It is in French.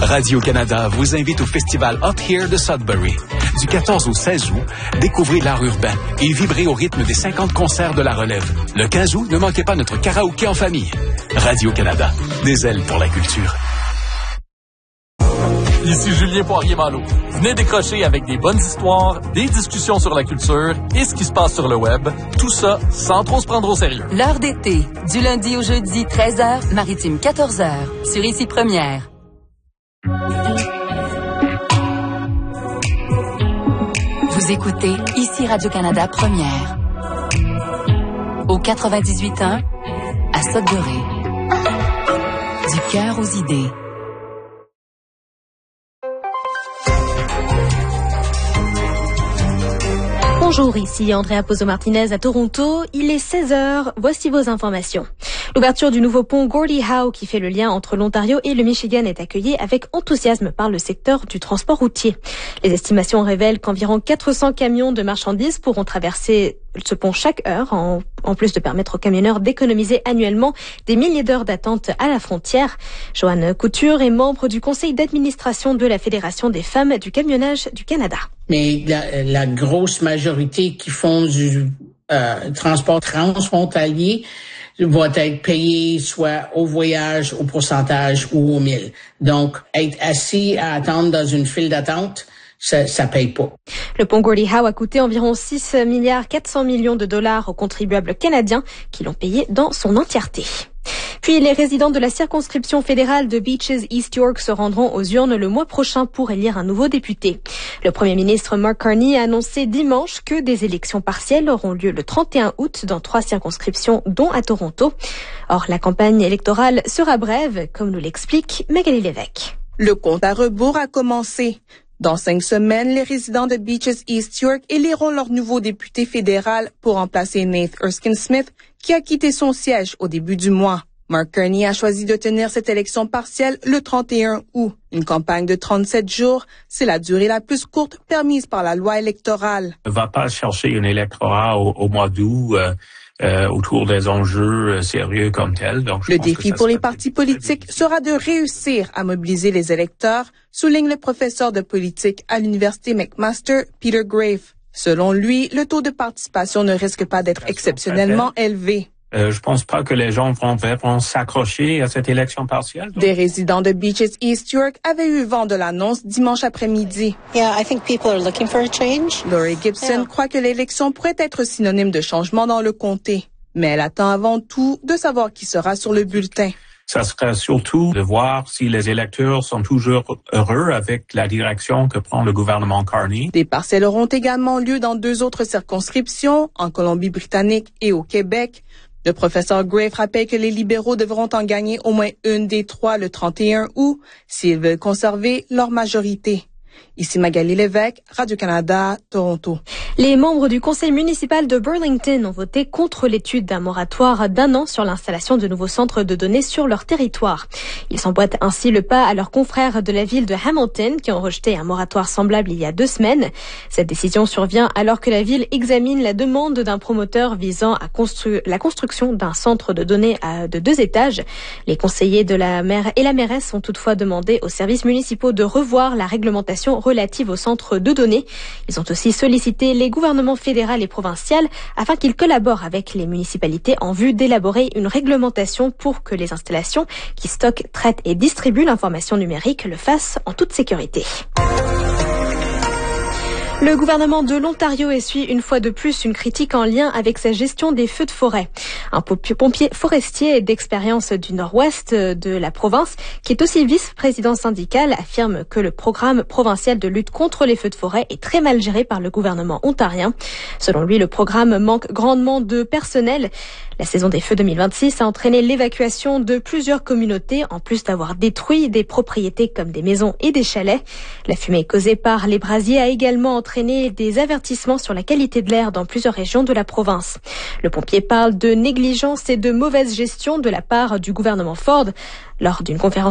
Radio-Canada vous invite au festival Up Here de Sudbury. Du 14 au 16 août, découvrez l'art urbain et vibrez au rythme des 50 concerts de la relève. Le 15 août, ne manquez pas notre karaoké en famille. Radio-Canada, des ailes pour la culture. Ici Julien Poirier-Malo. Venez décrocher avec des bonnes histoires, des discussions sur la culture et ce qui se passe sur le web. Tout ça sans trop se prendre au sérieux. L'heure d'été, du lundi au jeudi, 13h, maritime 14h, sur Ici Première. Vous écoutez Ici Radio-Canada Première. Au 98.1, à Sudbury. Du cœur aux idées. Bonjour, ici Andrea Pozo-Martinez à Toronto. Il est 16h, voici vos informations. L'ouverture du nouveau pont Gordie Howe qui fait le lien entre l'Ontario et le Michigan est accueillie avec enthousiasme par le secteur du transport routier. Les estimations révèlent qu'environ 400 camions de marchandises pourront traverser ce pont chaque heure, en plus de permettre aux camionneurs d'économiser annuellement des milliers d'heures d'attente à la frontière. Joanne Couture est membre du conseil d'administration de la Fédération des femmes du camionnage du Canada. Mais la grosse majorité qui font du transport transfrontalier vont être payés soit au voyage, au pourcentage ou au mille. Donc, être assis à attendre dans une file d'attente, ça paye pas. Le pont Gordie Howe a coûté environ 6,4 milliards de dollars aux contribuables canadiens qui l'ont payé dans son entièreté. Puis les résidents de la circonscription fédérale de Beaches East York se rendront aux urnes le mois prochain pour élire un nouveau député. Le premier ministre Mark Carney a annoncé dimanche que des élections partielles auront lieu le 31 août dans 3 circonscriptions, dont à Toronto. Or, la campagne électorale sera brève, comme nous l'explique Magali Lévesque. Le compte à rebours a commencé. Dans 5 semaines, les résidents de Beaches East York éliront leur nouveau député fédéral pour remplacer Nate Erskine-Smith, qui a quitté son siège au début du mois. Mark Carney a choisi de tenir cette élection partielle le 31 août. Une campagne de 37 jours, c'est la durée la plus courte permise par la loi électorale. On ne va pas chercher un électorat au mois d'août autour des enjeux sérieux comme tels. Donc, le défi pour les partis politiques sera de réussir à mobiliser les électeurs, souligne le professeur de politique à l'université McMaster, Peter Grave. Selon lui, le taux de participation ne risque pas d'être exceptionnellement élevé. Je pense pas que les gens vont s'accrocher à cette élection partielle. Des résidents de Beaches East York avaient eu vent de l'annonce dimanche après-midi. Yeah, I think people are looking for a change. Laurie Gibson croit que l'élection pourrait être synonyme de changement dans le comté. Mais elle attend avant tout de savoir qui sera sur le bulletin. Ça serait surtout de voir si les électeurs sont toujours heureux avec la direction que prend le gouvernement Carney. Des partiels auront également lieu dans 2 autres circonscriptions, en Colombie-Britannique et au Québec. Le professeur Grave rappelle que les libéraux devront en gagner au moins une des 3 le 31 août s'ils veulent conserver leur majorité. Ici Magali Lévesque, Radio-Canada, Toronto. Les membres du conseil municipal de Burlington ont voté contre l'étude d'un moratoire d'1 an sur l'installation de nouveaux centres de données sur leur territoire. Ils s'emboîtent ainsi le pas à leurs confrères de la ville de Hamilton qui ont rejeté un moratoire semblable il y a 2 semaines. Cette décision survient alors que la ville examine la demande d'un promoteur visant à la construction d'un centre de données de 2 étages. Les conseillers de la maire et la mairesse ont toutefois demandé aux services municipaux de revoir la réglementation relative aux centres de données. Ils ont aussi sollicité les gouvernements fédéral et provincial afin qu'ils collaborent avec les municipalités en vue d'élaborer une réglementation pour que les installations qui stockent, traitent et distribuent l'information numérique le fassent en toute sécurité. Le gouvernement de l'Ontario essuie une fois de plus une critique en lien avec sa gestion des feux de forêt. Un pompier forestier d'expérience du nord-ouest de la province, qui est aussi vice-président syndical, affirme que le programme provincial de lutte contre les feux de forêt est très mal géré par le gouvernement ontarien. Selon lui, le programme manque grandement de personnel. La saison des feux 2026 a entraîné l'évacuation de plusieurs communautés, en plus d'avoir détruit des propriétés comme des maisons et des chalets. La fumée causée par les brasiers a également entraîné des avertissements sur la qualité de l'air dans plusieurs régions de la province. Le pompier parle de négligence et de mauvaise gestion de la part du gouvernement Ford lors d'une conférence